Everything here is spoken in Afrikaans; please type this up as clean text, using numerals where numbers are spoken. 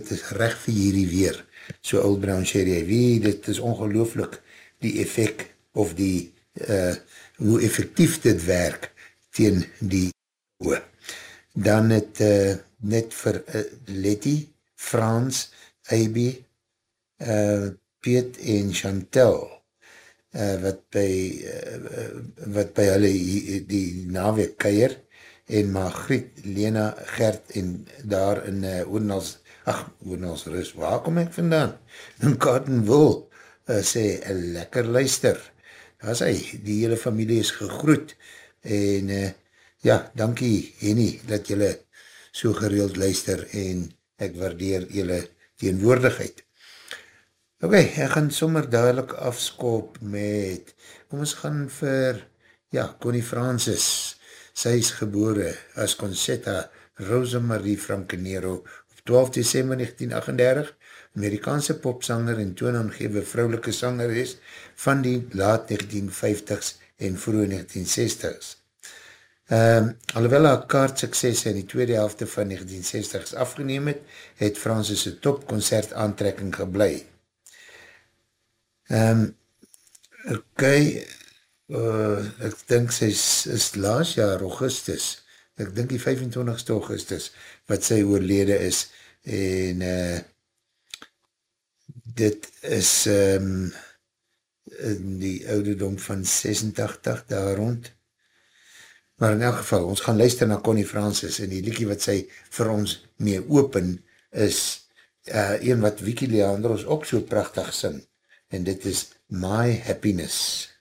dit is recht vir hierdie weer, so Old Brown Sherry, wie, dit is ongelooflik, die effect, of die, hoe effectief dit werk, teen die oe. Dan het, net vir Letty, Frans, Abby, Piet en Chantel, wat by hulle die naweek kuier, en Margriet, Lena, Gert en daar in Oornalsrus, waar kom ek vandaan? In Cardenville, sê, lekker luister. Daar hy, die hele familie is gegroet, en ja, dankie Henny, dat jylle so gereeld luister, en ek waardeer jylle teenwoordigheid. Ok, ek gaan sommer dadelijk afskop met, kom ons gaan vir, ja, Connie Francis, sy is gebore as Concetta Rosemarie Frankenero op 12 December 1938, Amerikaanse popsanger en toonaangewe vrouwelike sanger is van die laat 1950s en vroeg 1960s. Alhoewel haar kaartsukses in die tweede helfte van 1960s afgeneem het Francis' topconcert aantrekking geblei. Ok, ek dink sy is laas jaar Augustus, ek dink die 25ste Augustus, wat sy oorlede is, en dit is die ouderdom van 86 daar rond, maar in elk geval, ons gaan luister na Connie Francis, en die liedjie wat sy vir ons mee open, is een wat Vicky Leandros ook so prachtig sing, en dit is My Happiness.